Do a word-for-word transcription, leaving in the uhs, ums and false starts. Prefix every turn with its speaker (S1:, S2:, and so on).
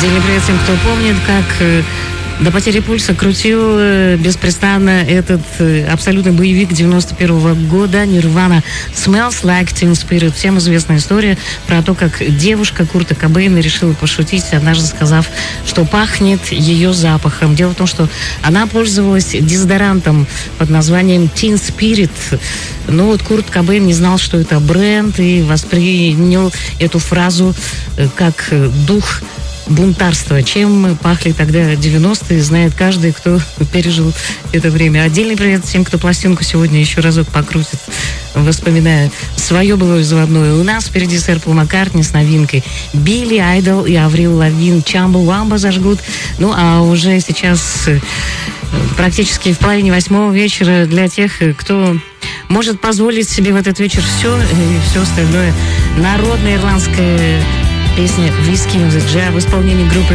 S1: Отдельный привет всем, кто помнит, как до потери пульса крутил беспрестанно этот абсолютный боевик девяносто первого года Nirvana Smells Like Teen Spirit. Всем известная история про то, как девушка Курта Кобейна решила пошутить, однажды сказав, что пахнет ее запахом. Дело в том, что она пользовалась дезодорантом под названием Teen Spirit. Но вот Курт Кобейн не знал, что это бренд, и воспринял эту фразу как дух бунтарства. Чем пахли тогда девяностые, знает каждый, кто пережил это время. Отдельный привет всем, кто пластинку сегодня еще разок покрутит, вспоминая свое былое заводное. У нас впереди сэр Пол Маккартни с новинкой. Билли Айдол и Аврил Лавин Чамба-Вамба зажгут. Ну, а уже сейчас практически в половине восьмого вечера для тех, кто может позволить себе в этот вечер все и все остальное. Народная ирландская песня «Whiskey on the Jar» в исполнении группы